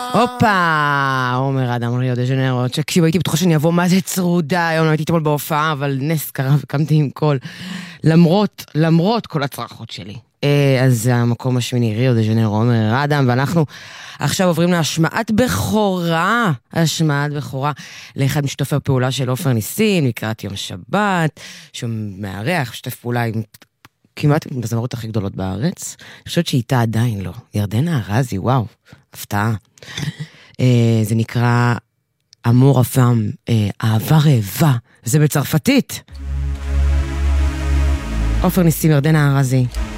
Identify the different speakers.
Speaker 1: הופה, עומר אדם, ריו דה ז'נרו, תקשיבו, הייתי בטוחה שאני אבוא מה זה צרודה, היום לא הייתי אתמול בהופעה, אבל נס קרה וקמתי עם קול, למרות כל הצרחות שלי. אז זה המקום השמיני, ריו דה ז'נרו, עומר אדם, ואנחנו עכשיו עוברים להשמעת בכורה, לאחד משתופי הפעולה של עופר ניסים, לקראת יום שבת, שהוא מארח, משתף פעולה עם כמעט עם הזמרות הכי גדולות בארץ. אני חושבת שאיתה עדיין לא. ירדנה ארזי, וואו, הפתעה. זה נקרא אמור הפעם, אהבה רעבה. זה בצרפתית. עופר ניסים, ירדנה ארזי.